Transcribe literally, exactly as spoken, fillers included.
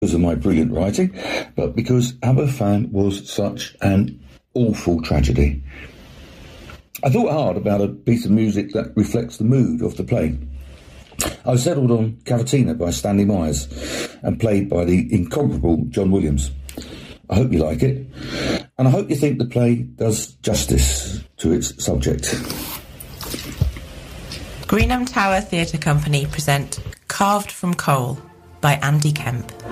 because of my brilliant writing, but because Aberfan was such an awful tragedy. I thought hard about a piece of music that reflects the mood of the play. I settled on Cavatina by Stanley Myers and played by the incomparable John Williams. I hope you like it, and I hope you think the play does justice to its subject. Greenham Tower Theatre Company present Carved from Coal by Andy Kemp.